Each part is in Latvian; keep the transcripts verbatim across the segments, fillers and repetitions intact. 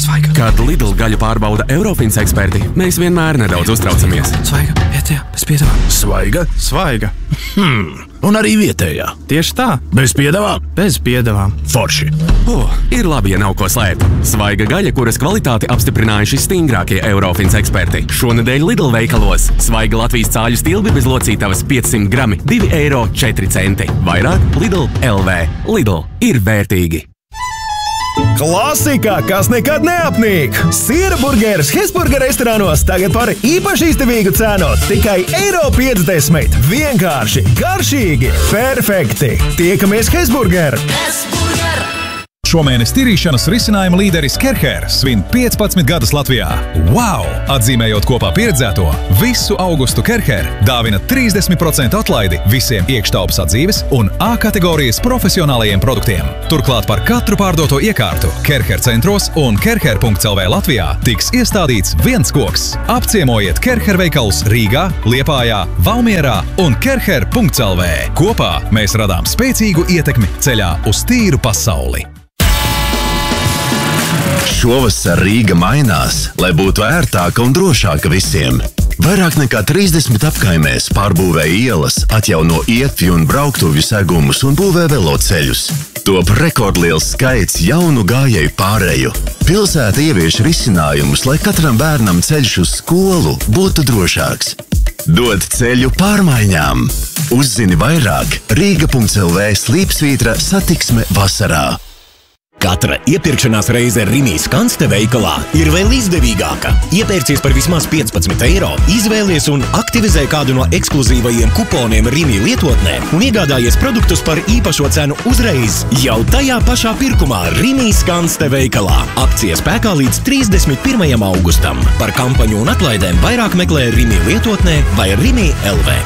Svaiga. Kad Lidl gaļu pārbauda Eurofins eksperti, mēs vienmēr nedaudz uztraucamies. Svaiga, vietējā, bez piedevām. Svaiga? Svaiga. Hmm, un arī vietējā. Tieši tā. Bez piedevām? Bez piedevām. Forši. Oh, ir labi, ja nav ko slēpt. Svaiga gaļa, kuras kvalitāti apstiprinājuši stingrākie Eurofins eksperti. Šonedēļ Lidl veikalos. Svaiga Latvijas cāļu stilbi bez locītavas piecsimt grami, divi eiro četri centi. Vairāk Lidl L V. Lidl ir vērtīgi. Klasika, kas nekad neapnīk! Siera burgeris Hesburger restorānos tagad par īpaši izdevīgu cenu – tikai eiro piecdesmit. Vienkārši, garšīgi, perfekti! Tiekamies Hesburger! Hesburger! Šomēnes tīrīšanas risinājuma līderis Kerher svin piecpadsmit gadus Latvijā. Wow! Atzīmējot kopā pieredzēto, visu augustu Kerher dāvina trīsdesmit procentu atlaidi visiem iekštelpas atdzīves un A kategorijas profesionālajiem produktiem. Turklāt par katru pārdoto iekārtu Kerher centros un kerher punkts L V Latvijā tiks iestādīts viens koks. Apciemojiet Kerher veikalus Rīgā, Liepājā, Valmierā un kerher punkts L V. Kopā mēs radām spēcīgu ietekmi ceļā uz tīru pasauli. Šovasar Rīga mainās, lai būtu ērtāka un drošāka visiem. Vairāk nekā trīsdesmit apkaimēs pārbūvē ielas, atjauno ietvi un brauktuvju segumus un būvē veloceļus. Top rekordliels skaits jaunu gājēju pārēju. Pilsēta ievieš risinājumus, lai katram bērnam ceļš uz skolu būtu drošāks. Dod ceļu pārmaiņām. Uzzini vairāk Rīga punkts L V slīpsvītra satiksme vasarā. Katra iepirkšanās reize Rimi Skanste veikalā ir vēl izdevīgāka. Iepērcies par vismaz piecpadsmit eiro, izvēlies un aktivizē kādu no ekskluzīvajiem kuponiem Rimi lietotnē un iegādājies produktus par īpašo cenu uzreiz jau tajā pašā pirkumā Rimi Skanste veikalā. Akcija spēkā līdz trīsdesmit pirmajam augustam. Par kampaņu un atlaidēm vairāk meklē Rimi lietotnē vai Rimi L V.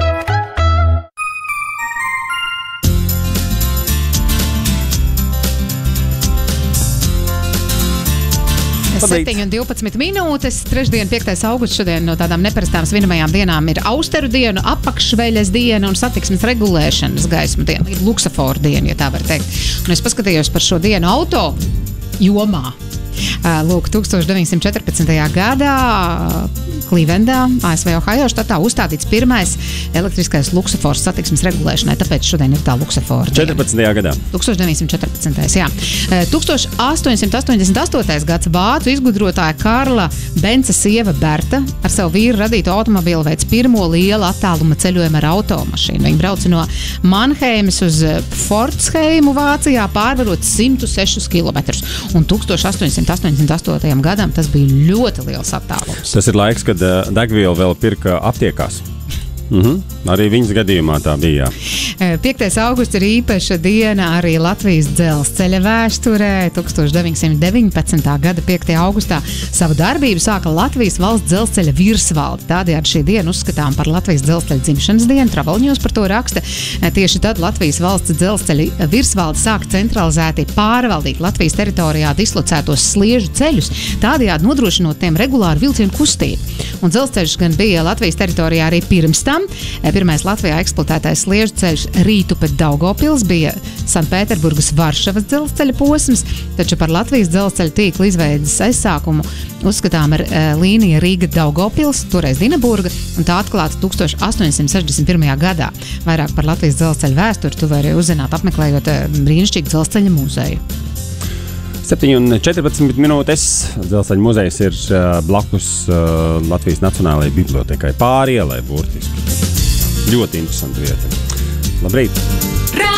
septiņi un divpadsmit minūtes, trešdien, piektais augusts, šodien no tādām neparastām svinamajām dienām ir austeru diena, apakšveļas diena un satiksmes regulēšanas gaismu diena, ir luksaforu diena, ja tā var teikt. Un es paskatījos par šo dienu auto jomā. Lūk, tūkstoš deviņsimt četrpadsmitajā gadā Klivendā, A S V Ohio štatā, uzstādīts pirmais elektriskais luksafors satiksmes regulēšanai, tāpēc šodien ir tā luksafora diena. četrpadsmitajā gadā. tūkstoš deviņsimt četrpadsmitais, jā. tūkstoš astoņsimt astoņdesmit astotais gads vācu izgudrotāja Karla Benca sieva Berta ar savu vīru radītu automobīlu veids pirmo lielu attāluma ceļojumu ar automašīnu. Viņi brauca no Manheimas uz Pforzheimu Vācijā, pārvarot simt sešus kilometrus. Un tūkstoš astoņsimt astoņdesmit astotajam gadam tas bija ļoti liels attālums. Tas ir laiks, kad uh, degvielu vēl pirka aptiekās. Mhm. Arī viņas gadījumā tā bija. piektais augusts ir īpaša diena arī Latvijas dzelzceļa vēsturē. tūkstoš deviņsimt deviņpadsmitā gada piektajā augustā savu darbību sāka Latvijas valsts dzelzceļa virsvalde. Tādējādi šī diena uzskatām par Latvijas dzelzceļa dzimšanas dienu. Travel News par to raksta. Tieši tad Latvijas valsts dzelzceļa virsvalde sāka centralizēti pārvaldīt Latvijas teritorijā dislocētos sliežu ceļus, tādējādi nodrošinot tiem regulāru vilcienu kustību. Un dzelzceļš gan bija Latvijas teritorijā arī pirms tam. Pirmais Latvijā eksploatētais sliežu ceļš Rītupe Daugavpils bija Sanpēterburgas Varšavas dzelzceļa posms, taču par Latvijas dzelzceļa tīkla izveides aizsākumu uzskatām ar uh, līnija Rīga Daugavpils, toreiz Dinaburga, un tā atklāta tūkstoš astoņsimt sešdesmit pirmajā gadā. Vairāk par Latvijas dzelzceļa vēsturi tu vari uzzināt, apmeklējot uh, brīnišķīgu dzelzceļa muzeju. septiņi un četrpadsmit minūtes. Dzelzceļa muzejs ir uh, blakus uh, Latvijas Nacionālajai bibliotekai pāri ielai burtiski. Ļoti interesanta vieta. Labrīt!